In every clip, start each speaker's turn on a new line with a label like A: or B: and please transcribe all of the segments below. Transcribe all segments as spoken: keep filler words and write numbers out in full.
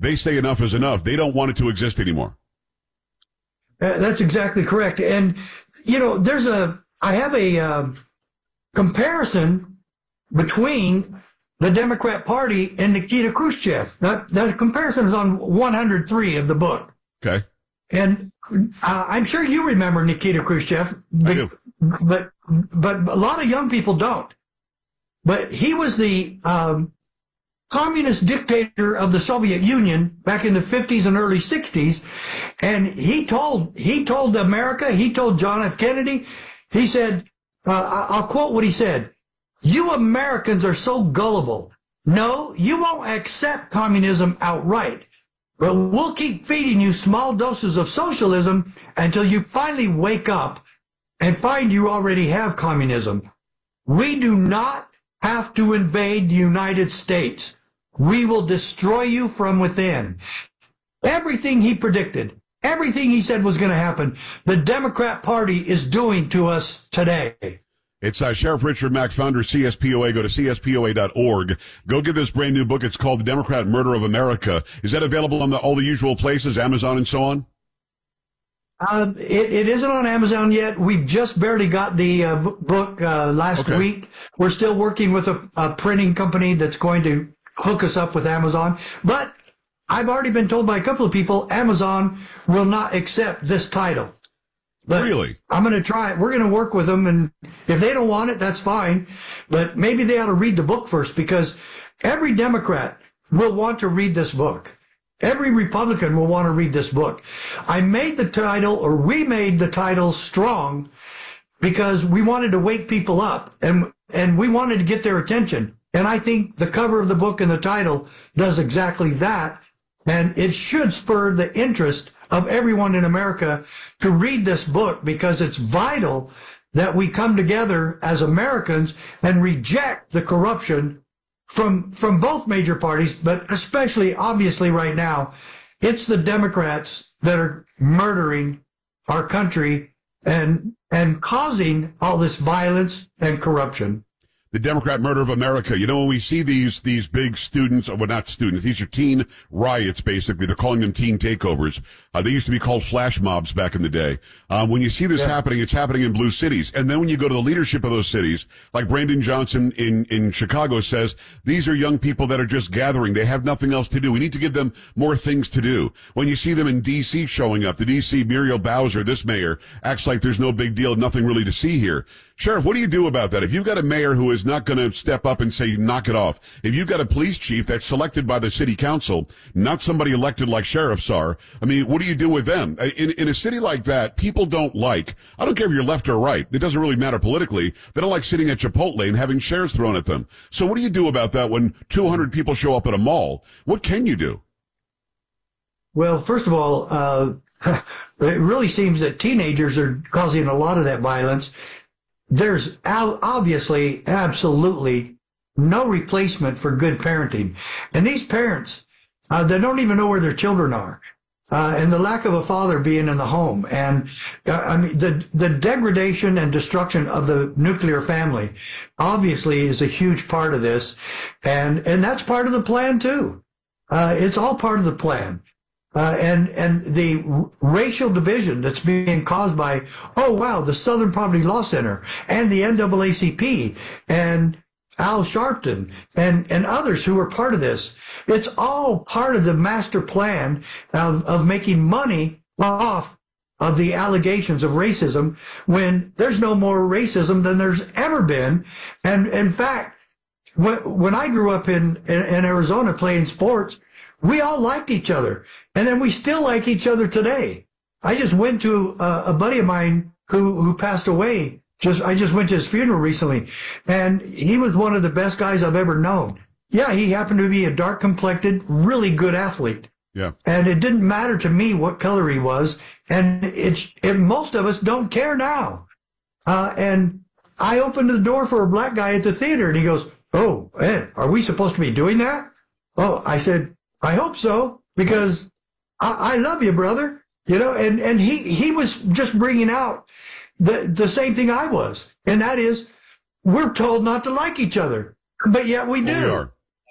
A: they say enough is enough. They don't want it to exist anymore.
B: Uh, that's exactly correct. And, you know, there's a, I have a uh, comparison between the Democrat Party and Nikita Khrushchev. That, that comparison is on one hundred three of the book.
A: Okay.
B: And uh, I'm sure you remember Nikita Khrushchev, but,
A: I do.
B: but, but a lot of young people don't. But he was the um, communist dictator of the Soviet Union back in the fifties and early sixties, and he told he told America, he told John F. Kennedy, he said, uh, I'll quote what he said, "You Americans are so gullible. No, you won't accept communism outright, but we'll keep feeding you small doses of socialism until you finally wake up and find you already have communism. We do not have to invade the United States. We will destroy you from within." Everything he predicted, everything he said was going to happen, the Democrat Party is doing to us today.
A: It's uh, Sheriff Richard Mack, founder of C S P O A. Go to C S P O A dot org. Go get this brand new book. It's called The Democrat Murder of America. Is that available on the, all the usual places, Amazon and so on?
B: Uh, it, it isn't on Amazon yet. We've just barely got the uh, book uh, last
A: Okay.
B: week. We're still working with a, a printing company that's going to hook us up with Amazon. But I've already been told by a couple of people, Amazon will not accept this title. But
A: Really?
B: I'm going to try it. We're going to work with them, and if they don't want it, that's fine. But maybe they ought to read the book first, because every Democrat will want to read this book. Every Republican will want to read this book. I made the title, or we made the title, strong because we wanted to wake people up, and and we wanted to get their attention. And I think the cover of the book and the title does exactly that. And it should spur the interest of everyone in America to read this book, because it's vital that we come together as Americans and reject the corruption from from both major parties, but especially, obviously, right now, it's the Democrats that are murdering our country and and causing all this violence and corruption.
A: The Democrat Murder of America. You know, when we see these these big students, well, not students, these are teen riots, basically. They're calling them teen takeovers. Uh, they used to be called flash mobs back in the day. Uh, when you see this yeah. happening, it's happening in blue cities. And then when you go to the leadership of those cities, like Brandon Johnson in, in Chicago says, these are young people that are just gathering. They have nothing else to do. We need to give them more things to do. When you see them in D C showing up, the D C Muriel Bowser, this mayor, acts like there's no big deal, nothing really to see here. Sheriff, what do you do about that? If you've got a mayor who is not going to step up and say, knock it off, if you've got a police chief that's selected by the city council, not somebody elected like sheriffs are, I mean, what do you do with them? In, in a city like that, people don't like, I don't care if you're left or right, it doesn't really matter politically, they don't like sitting at Chipotle and having chairs thrown at them. So what do you do about that when two hundred people show up at a mall? What can you do?
B: Well, first of all, uh, it really seems that teenagers are causing a lot of that violence. There's obviously, absolutely no replacement for good parenting. And these parents, uh, they don't even know where their children are. Uh, and the lack of a father being in the home. And, uh, I mean, the, the degradation and destruction of the nuclear family obviously is a huge part of this. And, and that's part of the plan too. Uh, it's all part of the plan. Uh, and, and the r- racial division that's being caused by, oh, wow, the Southern Poverty Law Center and the N double A C P and Al Sharpton and, and others who are part of this. It's all part of the master plan of, of making money off of the allegations of racism when there's no more racism than there's ever been. And in fact, when, when I grew up in, in, in Arizona playing sports, we all liked each other. And then we still like each other today. I just went to a, a buddy of mine who, who passed away. Just, I just went to his funeral recently, and he was one of the best guys I've ever known. Yeah, he happened to be a dark complected, really good athlete.
A: Yeah.
B: And it didn't matter to me what color he was. And it's, it, most of us don't care now. Uh, and I opened the door for a black guy at the theater, and he goes, "Oh, Ed, are we supposed to be doing that?" Oh, I said, "I hope so, because I, I love you, brother." You know, and, and he, he was just bringing out the, the same thing I was. And that is, we're told not to like each other, but yet we do.
A: Well, we are.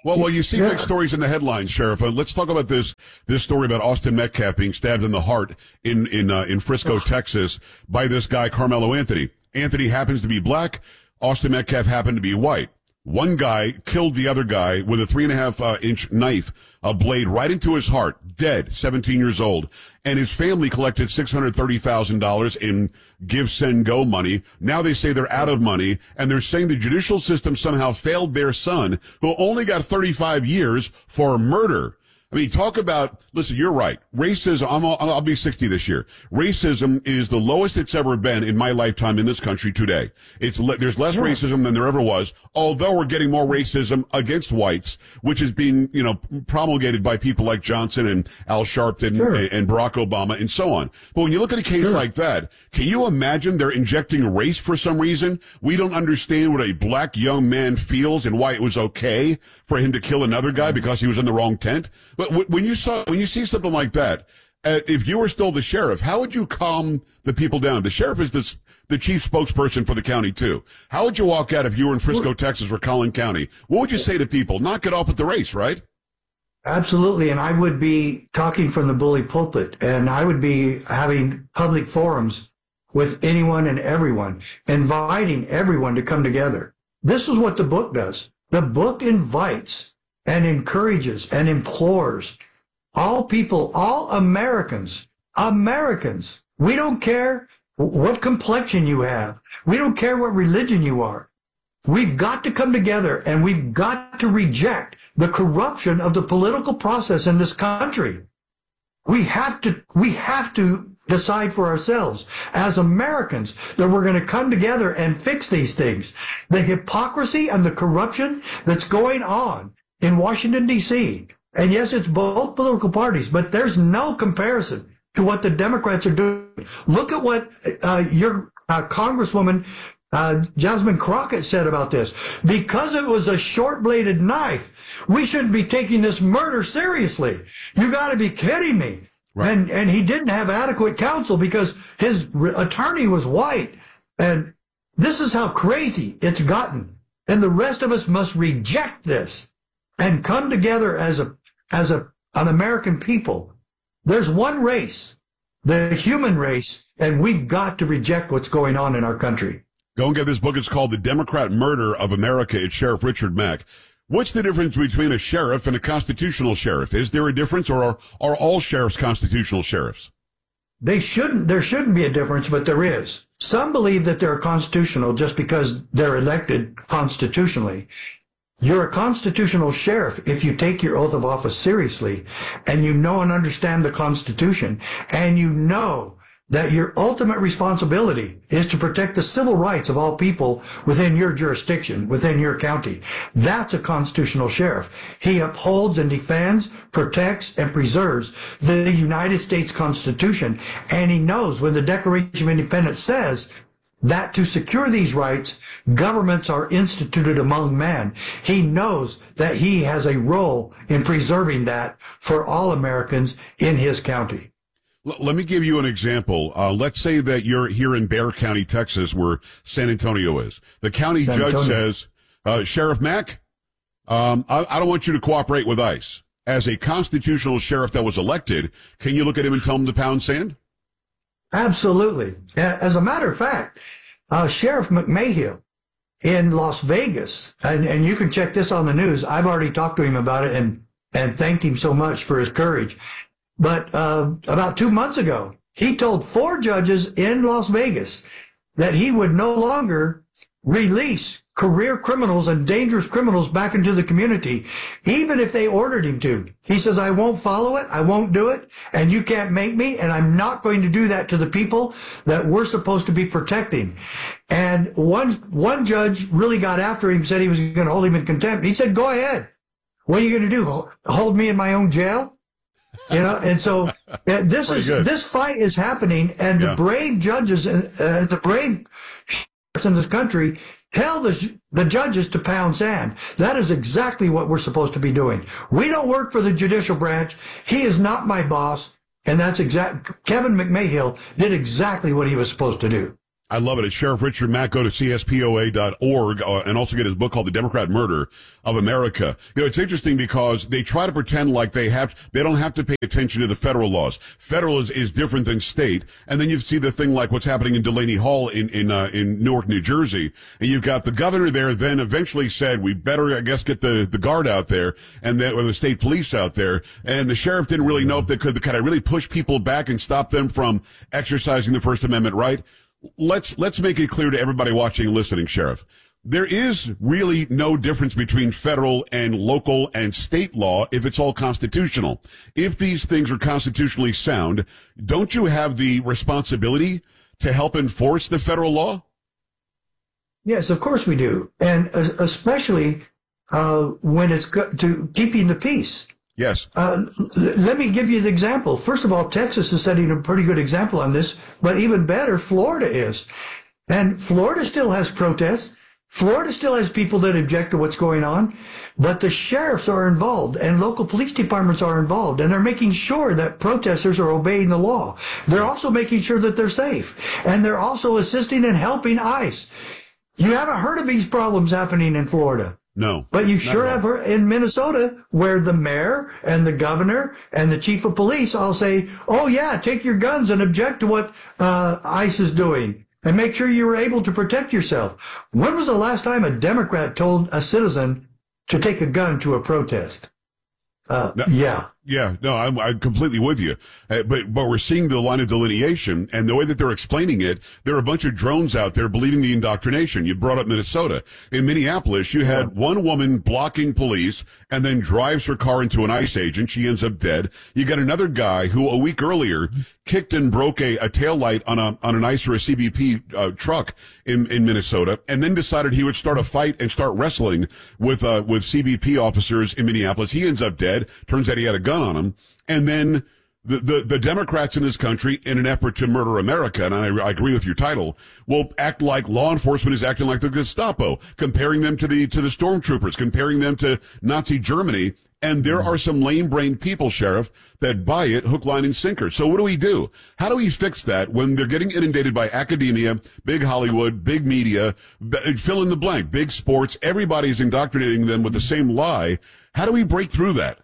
A: Well, well, you see
B: Yeah.
A: big stories in the headlines, Sheriff. Uh, let's talk about this this story about Austin Metcalf being stabbed in the heart in in uh, in Frisco, Texas, by this guy Carmelo Anthony. Anthony happens to be black. Austin Metcalf happened to be white. One guy killed the other guy with a three and a half uh, inch knife, a blade right into his heart, dead, seventeen years old. And his family collected six hundred thirty thousand dollars in Give, Send, Go money. Now they say they're out of money, and they're saying the judicial system somehow failed their son, who only got thirty-five years for murder. I mean, talk about, listen, you're right. Racism, I'm, I'll, I'll be sixty this year. Racism is the lowest it's ever been in my lifetime in this country today. It's, there's less racism than there ever was, although we're getting more racism against whites, which is being, you know, promulgated by people like Johnson and Al Sharpton
B: Sure.
A: and, and Barack Obama and so on. But when you look at a case
B: Sure.
A: like that, can you imagine they're injecting race for some reason? We don't understand what a black young man feels and why it was okay for him to kill another guy because he was in the wrong tent. But w- when you saw, when you see something like that, uh, if you were still the sheriff, how would you calm the people down? The sheriff is the, the chief spokesperson for the county too. How would you walk out if you were in Frisco, Texas or Collin County? What would you say to people? Knock it off at the race, right?
B: Absolutely, and I would be talking from the bully pulpit, and I would be having public forums with anyone and everyone, inviting everyone to come together. This is what the book does. The book invites and encourages and implores all people, all Americans, Americans. We don't care what complexion you have. We don't care what religion you are. We've got to come together, and we've got to reject the corruption of the political process in this country. We have to, we have to decide for ourselves as Americans that we're going to come together and fix these things. The hypocrisy and the corruption that's going on in Washington, D C, and yes, it's both political parties, but there's no comparison to what the Democrats are doing. Look at what uh, your uh, Congresswoman uh, Jasmine Crockett said about this. Because it was a short-bladed knife, we shouldn't be taking this murder seriously. You got to be kidding me. Right. And and he didn't have adequate counsel because his re- attorney was white. And this is how crazy it's gotten. And the rest of us must reject this and come together as a as a an American people. There's one race, the human race, and we've got to reject what's going on in our country.
A: Go and get this book. It's called The Democrat Murder of America. It's Sheriff Richard Mack. What's the difference between a sheriff and a constitutional sheriff? Is there a difference, or are, are all sheriffs constitutional sheriffs?
B: They shouldn't, there shouldn't be a difference, but there is. Some believe that they're constitutional just because they're elected constitutionally. You're a constitutional sheriff if you take your oath of office seriously and you know and understand the Constitution and you know that your ultimate responsibility is to protect the civil rights of all people within your jurisdiction, within your county. That's a constitutional sheriff. He upholds and defends, protects, and preserves the United States Constitution. And he knows when the Declaration of Independence says that to secure these rights, governments are instituted among men. He knows that he has a role in preserving that for all Americans in his county.
A: Let me give you an example. Uh, let's say that you're here in Bexar County, Texas, where San Antonio is. The county
B: San
A: judge
B: Antonio.
A: says, uh, Sheriff Mack, um, I, I don't want you to cooperate with ICE. As a constitutional sheriff that was elected, can you look at him and tell him to pound sand?
B: Absolutely. As a matter of fact, uh, Sheriff McMahill in Las Vegas, and, and you can check this on the news. I've already talked to him about it and, and thanked him so much for his courage. But uh, about two months ago, he told four judges in Las Vegas that he would no longer release career criminals and dangerous criminals back into the community, even if they ordered him to. He says, I won't follow it, I won't do it, and you can't make me, and I'm not going to do that to the people that we're supposed to be protecting. And one one judge really got after him, said he was going to hold him in contempt. He said, go ahead. What are you going to do, hold me in my own jail? You know, and so uh, this is
A: good.
B: this fight is happening, and
A: Yeah.
B: the brave judges and uh, the brave sheriffs in this country tell the the judges to pound sand. That is exactly what we're supposed to be doing. We don't work for the judicial branch. He is not my boss, and that's exact. Kevin McMahill did exactly what he was supposed to do.
A: I love it. It's Sheriff Richard Mack. Go to C S P O A dot org uh, and also get his book called The Democrat Murder of America. You know, it's interesting because they try to pretend like they have, they don't have to pay attention to the federal laws. Federal is, is different than state. And then you see the thing like what's happening in Delaney Hall in, in, uh, in Newark, New Jersey. And you've got the governor there then eventually said, we better, I guess, get the, the guard out there and the, or the state police out there. And the sheriff didn't really know if they could kind of really push people back and stop them from exercising the First Amendment right. Let's let's make it clear to everybody watching and listening, Sheriff. There is really no difference between federal and local and state law if it's all constitutional. If these things are constitutionally sound, don't you have the responsibility to help enforce the federal law?
B: Yes, of course we do. And especially uh, when it's go- to keeping the peace.
A: Yes.
B: Uh, let me give you the example. First of all, Texas is setting a pretty good example on this, but even better, Florida is. And Florida still has protests. Florida still has people that object to what's going on, but the sheriffs are involved and local police departments are involved, and they're making sure that protesters are obeying the law. They're also making sure that they're safe, and they're also assisting and helping ICE. You haven't heard of these problems happening in Florida.
A: No.
B: But you sure have heard in Minnesota, where the mayor and the governor and the chief of police all say, oh, yeah, take your guns and object to what uh, ICE is doing and make sure you were able to protect yourself. When was the last time a Democrat told a citizen to take a gun to a protest? Uh, no, yeah.
A: Yeah, no, I'm, I'm completely with you. Uh, but, but we're seeing the line of delineation and the way that they're explaining it. There are a bunch of drones out there believing the indoctrination. You brought up Minnesota. In Minneapolis, you had yeah. one woman blocking police and then drives her car into an ICE agent. She ends up dead. You got another guy who a week earlier kicked and broke a, a tail light on a, on an ICE or a C B P uh, truck in, in Minnesota, and then decided he would start a fight and start wrestling with, uh, with C B P officers in Minneapolis. He ends up dead. Turns out he had a gun on him. And then the, the, the Democrats in this country, in an effort to murder America, and I, I agree with your title, will act like law enforcement is acting like the Gestapo, comparing them to the, to the stormtroopers, comparing them to Nazi Germany. And there are some lame-brained people, Sheriff, that buy it hook, line, and sinker. So what do we do? How do we fix that when they're getting inundated by academia, big Hollywood, big media, fill in the blank, big sports, everybody's indoctrinating them with the same lie? How do we break through that?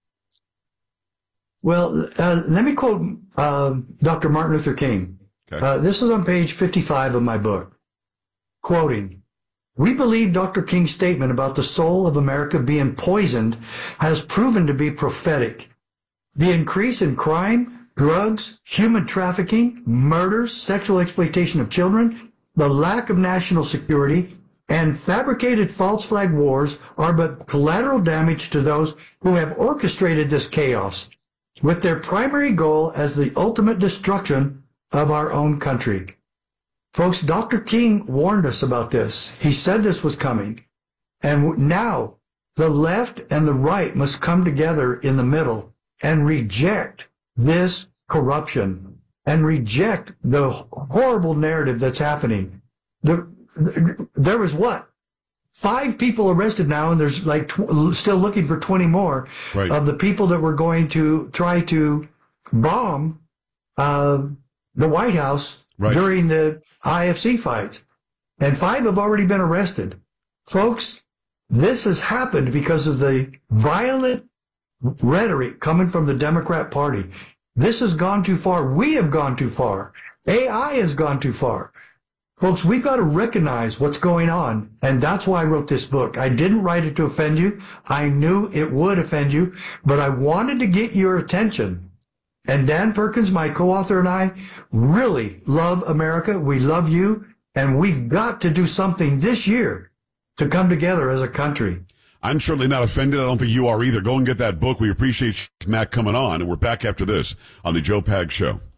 B: Well, uh, let me quote uh, Doctor Martin Luther King. Okay. Uh, this is on page fifty-five of my book. Quoting, "We believe Doctor King's statement about the soul of America being poisoned has proven to be prophetic. The increase in crime, drugs, human trafficking, murders, sexual exploitation of children, the lack of national security, and fabricated false flag wars are but collateral damage to those who have orchestrated this chaos, with their primary goal as the ultimate destruction of our own country." Folks, Doctor King warned us about this. He said this was coming. And now the left and the right must come together in the middle and reject this corruption and reject the horrible narrative that's happening. There, there was what? Five people arrested now, and there's like tw- still looking for twenty more right. of the people that were going to try to bomb uh, the White House right. during the I F C fights. And five have already been arrested. Folks, this has happened because of the violent rhetoric coming from the Democrat Party. This has gone too far. We have gone too far. A I has gone too far. Folks, we've got to recognize what's going on, and that's why I wrote this book. I didn't write it to offend you. I knew it would offend you, but I wanted to get your attention. And Dan Perkins, my co-author, and I really love America. We love you, and we've got to do something this year to come together as a country.
A: I'm certainly not offended. I don't think you are either. Go and get that book. We appreciate Matt coming on, and we're back after this on the Joe Pags Show.